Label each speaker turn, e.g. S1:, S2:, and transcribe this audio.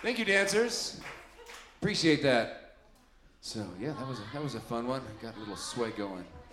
S1: Thank you, dancers. Appreciate that. So yeah, that was a fun one. Got a little sway going.